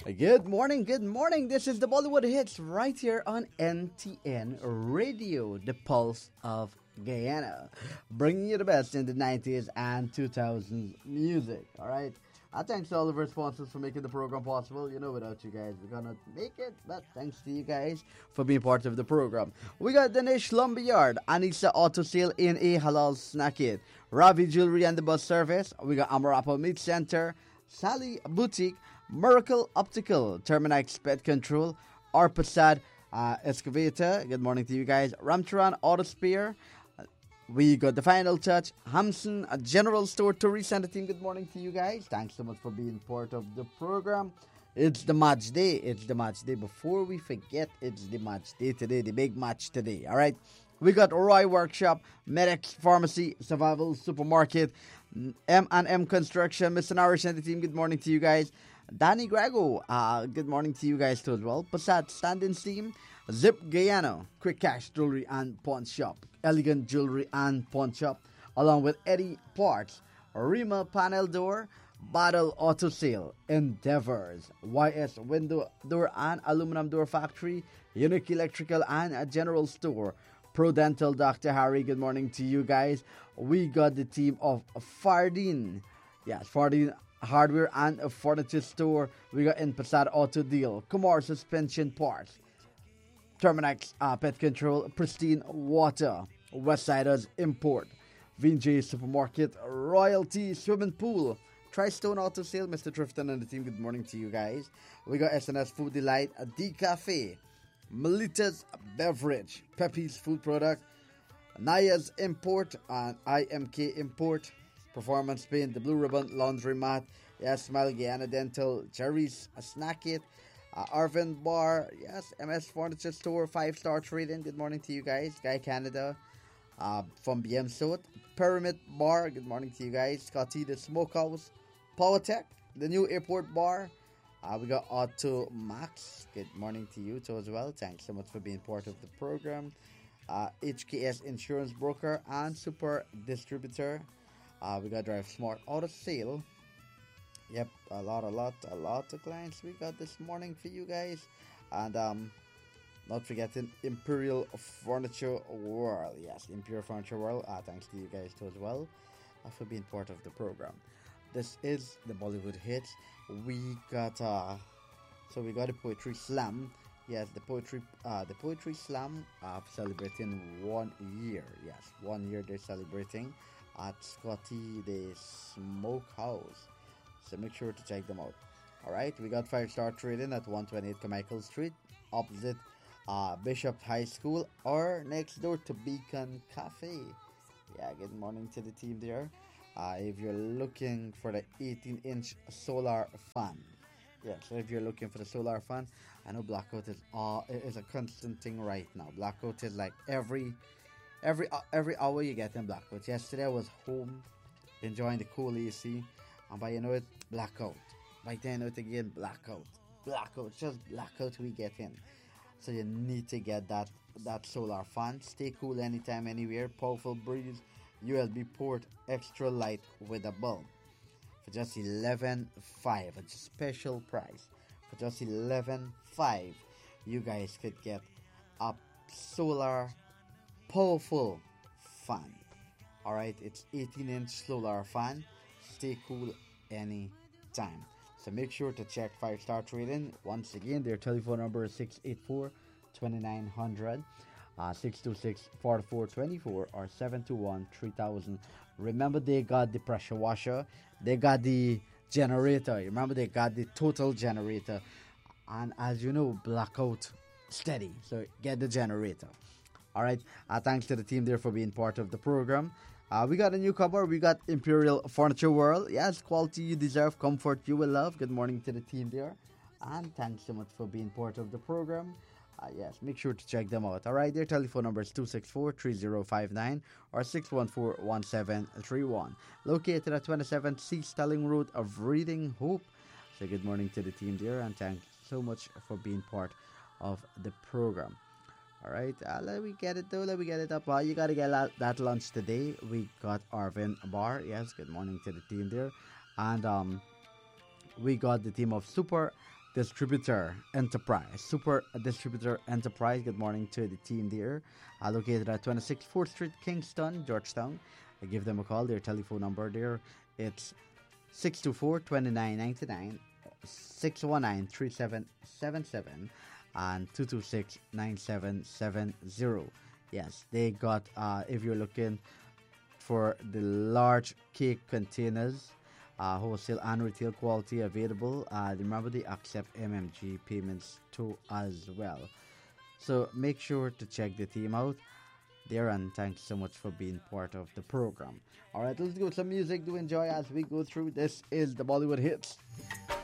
Good morning, good morning. This is the Bollywood Hits right here on NTN Radio, the pulse of Guyana, bringing you the best in the 90s and 2000s music. All right. Thanks to all of our sponsors for making the program possible. Without you guys, we're gonna make it. But thanks to you guys for being part of the program. We got Dinesh Lumberyard, Anissa Auto Sale in a Halal Snack It, Ravi Jewelry and the Bus Service. We got Amarapa Meat Center, Sally Boutique, Miracle Optical, Terminex Pet Control, Arpasad Excavator. Good morning to you guys. Ramcharan Auto Spare. We got the final touch. Hamson General Store, Teresa and the team. Good morning to you guys. Thanks so much for being part of the program. It's the match day. It's the match day. Before we forget, it's the match day today. The big match today. All right. We got Roy Workshop, Medex Pharmacy, Survival Supermarket, M&M Construction, Mr. Narish and the team. Good morning to you guys. Danny Grego, good morning to you guys too as well. Passat Stand-in Steam, Zip Guyana, Quick Cash Jewelry and Pawn Shop, Elegant Jewelry and Pawn Shop, along with Eddie Parts, Rima Panel Door, Battle Auto Sale, Endeavors, YS Window Door and Aluminum Door Factory, Unique Electrical and General Store, Pro Dental Dr. Harry. Good morning to you guys. We got the team of Fardeen. Yes, Fardeen Hardware and Furniture Store. We got in Passat Auto Deal, Kumar Suspension Parts, Terminex Pet Control, Pristine Water, Westsiders Import, Vinjay Supermarket, Royalty Swimming Pool, Tristone Auto Sale, Mr. Trifton and the team. Good morning to you guys. We got SNS Food Delight, D Cafe, Melita's Beverage, Pepe's Food Product, Naya's Import and IMK Import, Performance Paint, the Blue Ribbon Laundry Mat, yes, Smile Guyana Dental, Jerry's Snack It, Arvin Bar, yes, MS Furniture Store, 5-star trading. Good morning to you guys. Guy Canada, from BM Soot, Pyramid Bar. Good morning to you guys. Scotty the Smokehouse, PowerTech, the new airport bar. We got Auto Max. Good morning to you too as well. Thanks so much for being part of the program. HKS Insurance Broker and Super Distributor. We got Drive Smart Auto Sale. Yep, a lot of clients we got this morning for you guys. And not forgetting Imperial Furniture World. Yes, Imperial Furniture World. Thanks to you guys too as well for being part of the program. This is the Bollywood Hits. We got we got a poetry slam. Yes, the poetry slam celebrating 1 year. Yes, 1 year they're celebrating at Scotty the Smokehouse. So make sure to check them out. Alright, we got 5-star trading at 128 Carmichael Street, opposite Bishop High School, or next door to Beacon Cafe. Yeah, good morning to the team there. If you're looking for the 18-inch solar fan. Yeah, so if you're looking for the solar fan, I know blackout is a constant thing right now. Blackout is like every hour you get in blackout. Yesterday I was home enjoying the cool AC, and by it, blackout. By then it again, blackout, just blackout we get in. So you need to get that solar fan. Stay cool anytime, anywhere. Powerful breeze, USB port, extra light with a bulb. For just 11.5, a special price. For just 11.5, you guys could get a solar powerful fan. Alright, it's 18-inch solar fan. Stay cool anytime. So make sure to check 5-star trading. Once again, their telephone number is 684-2900, 626-4424, or 721-3000. Remember, they got the pressure washer, they got the generator. Remember, they got the total generator. And as you know, blackout steady. So get the generator. All right. Thanks to the team there for being part of the program. We got a newcomer. We got Imperial Furniture World. Yes, quality you deserve, comfort you will love. Good morning to the team there. And thanks so much for being part of the program. Yes, make sure to check them out. All right, their telephone number is 264-3059 or 614-1731. Located at 27 C Stelling Road of Reading Hope. So good morning to the team there, and thanks so much for being part of the program. All right, let me get it though. Let me get it up. You got to get that lunch today. We got Arvin Bar. Yes, good morning to the team there. And we got the team of Super Distributor Enterprise. Super Distributor Enterprise. Good morning to the team there. Located at 26 4th Street, Kingston, Georgetown. Give them a call. Their telephone number there, it's 624-2999, 619-3777, and 226-9770. Yes, they got, if you're looking for the large cake containers, wholesale and retail quality available. Remember, they accept MMG payments too as well. So make sure to check the team out there, and thanks so much for being part of the program. All right, let's go with some music to enjoy as we go through. This is the Bollywood Hits.